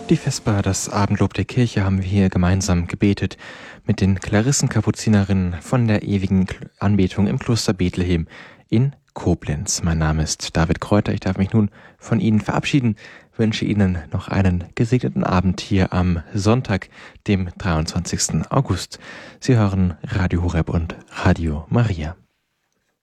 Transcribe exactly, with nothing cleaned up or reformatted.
Die Vesper, das Abendlob der Kirche, haben wir hier gemeinsam gebetet mit den Klarissenkapuzinerinnen von der ewigen Anbetung im Kloster Bethlehem in Koblenz. Mein Name ist David Kräuter. Ich darf mich nun von Ihnen verabschieden, wünsche Ihnen noch einen gesegneten Abend hier am Sonntag, dem dreiundzwanzigsten August. Sie hören Radio Horeb und Radio Maria.